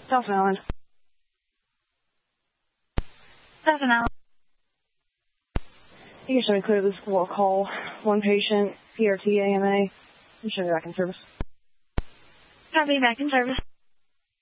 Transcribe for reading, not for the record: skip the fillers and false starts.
Dawson Island. Dawson Island. You can show me clear this walk hall. One patient, PRT AMA. You should be back in service. Copy, back in service.